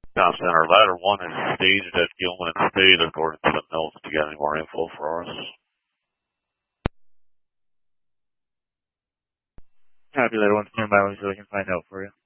Town Center. Ladder 1 is staged at Gilman and State according to the notes. Do you got any more info for us? Copy, Ladder 1, stand by so we can find out for you.